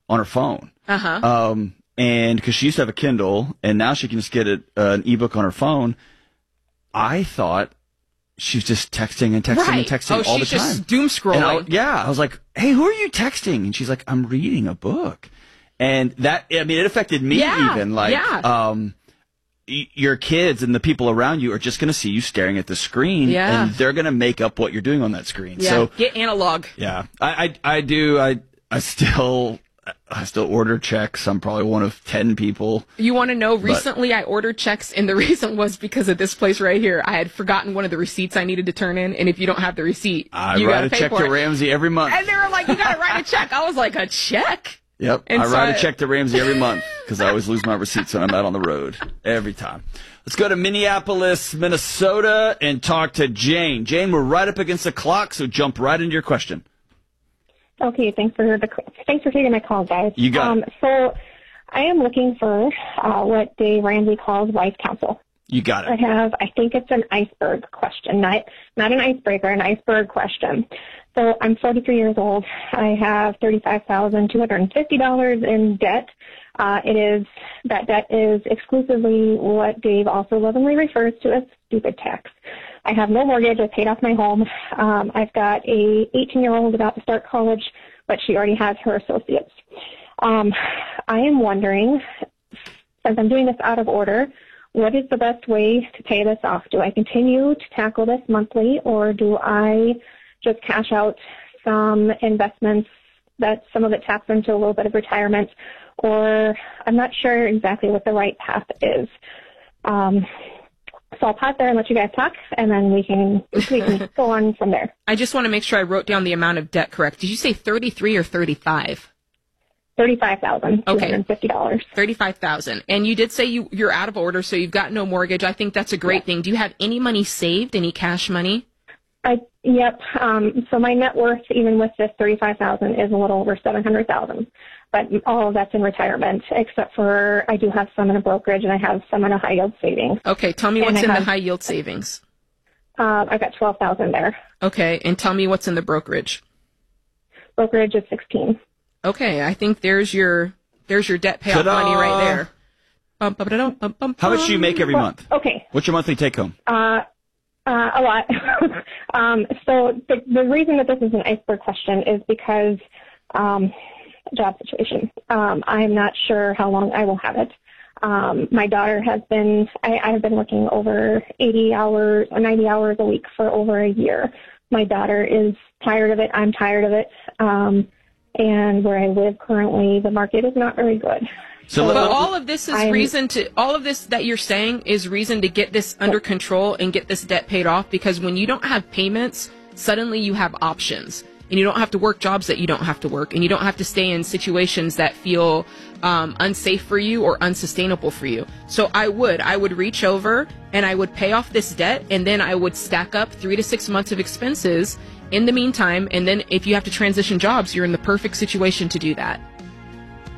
on her phone. Uh-huh. And because she used to have a Kindle, and now she can just get an ebook on her phone. I thought she was just texting and texting and texting all the time. She's just doom scrolling. I was like, hey, who are you texting? And she's like, I'm reading a book. And that, I mean, it affected me even. Like, your kids and the people around you are just going to see you staring at the screen, and they're going to make up what you're doing on that screen. Yeah. So get analog. Yeah, I do. I still order checks. I'm probably one of 10 people. You want to know? Recently, I ordered checks, and the reason was because of this place right here. I had forgotten one of the receipts I needed to turn in, and if you don't have the receipt, you got to pay for it. I write a check to Ramsey every month. And they were like, "You got to write a check." I was like, "A check?" Yep, and I write a check to Ramsey every month because I always lose my receipts when I'm out on the road. Every time. Let's go to Minneapolis, Minnesota, and talk to Jane. Jane, we're right up against the clock, so jump right into your question. Okay, thanks for taking my call, guys. You got it. So I am looking for what Dave Ramsey calls wise counsel. You got it. I think it's an iceberg question, not an icebreaker, an iceberg question. So I'm 43 years old. I have $35,250 in debt. That debt is exclusively what Dave also lovingly refers to as stupid tax. I have no mortgage. I paid off my home. I've got a 18-year-old about to start college, but she already has her associates. I am wondering, since I'm doing this out of order, what is the best way to pay this off? Do I continue to tackle this monthly, or do I just cash out some investments that some of it taps into a little bit of retirement, or I'm not sure exactly what the right path is. So I'll pause there and let you guys talk, and then we can go on from there. I just want to make sure I wrote down the amount of debt correct. Did you say 33 or 35? $35,250. $35,000. And you did say you're out of order, so you've got no mortgage. I think that's a great thing. Do you have any money saved, any cash money? Yep. So my net worth, even with this $35,000, is a little over $700,000. But all of that's in retirement, except for I do have some in a brokerage and I have some in a high yield savings. Okay. Tell me what's in the high yield savings. I've got $12,000 there. Okay. And tell me what's in the brokerage. Brokerage is $16,000. Okay. I think there's your debt payoff money right there. How much do you make every month? Okay. What's your monthly take home? A lot. So the reason that this is an iceberg question is because job situation. I'm not sure how long I will have it. My daughter has been, I have been working over 80 hours or 90 hours a week for over a year. My daughter is tired of it. I'm tired of it. And where I live currently, the market is not very good. But all of this is all of this that you're saying is reason to get this under control and get this debt paid off, because when you don't have payments, suddenly you have options. And you don't have to work jobs that you don't have to work. And you don't have to stay in situations that feel unsafe for you or unsustainable for you. So I would reach over and I would pay off this debt, and then I would stack up 3 to 6 months of expenses in the meantime. And then if you have to transition jobs, you're in the perfect situation to do that.